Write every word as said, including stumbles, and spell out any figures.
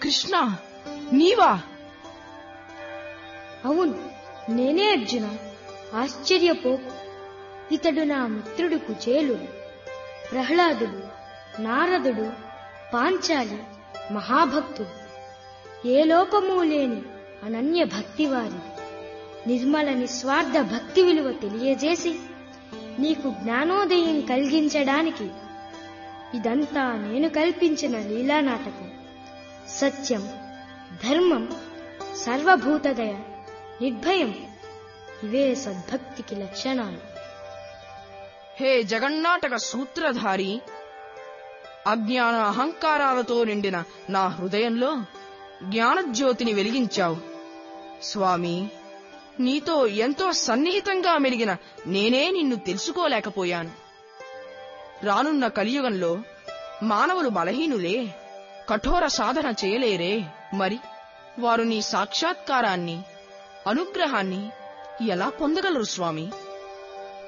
కృష్ణ, నీవా? అవును, నేనే అర్జున. ఆశ్చర్యపోకు. ఇతడు నా మిత్రుడు కుచేలుడు, ప్రహ్లాదుడు, నారదుడు, పాంచాలి మహాభక్తుడు. ఏ లోపమూ లేని అనన్య భక్తి వారిది. నిర్మల నిస్వార్థ భక్తి విలువ తెలియజేసి నీకు జ్ఞానోదయం కలిగించడానికి ఇదంతా నేను కల్పించిన లీలానాటకం. సత్యం, ధర్మం, సర్వభూతదయ, నిర్భయం ఇవే సద్భక్తికి లక్షణాలు. హే జగన్నాటక సూత్రధారి, అజ్ఞాన అహంకారాలతో నిండిన నా హృదయంలో జ్ఞానజ్యోతిని వెలిగించావు. స్వామి, నీతో ఎంతో సన్నిహితంగా మెలిగిన నేనే నిన్ను తెలుసుకోలేకపోయాను. రానున్న కలియుగంలో మానవులు బలహీనులే, కఠోర సాధన చేయలేరే. మరి వారు నీ సాక్షాత్కారాన్ని, అనుగ్రహాన్ని ఎలా పొందగలరు స్వామి?